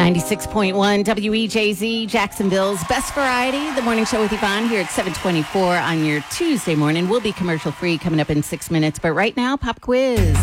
96.1 WEJZ, Jacksonville's best variety. The morning show with Yvonne here at 7:24 on your Tuesday morning. We'll be commercial free coming up in 6 minutes. But right now, pop quiz.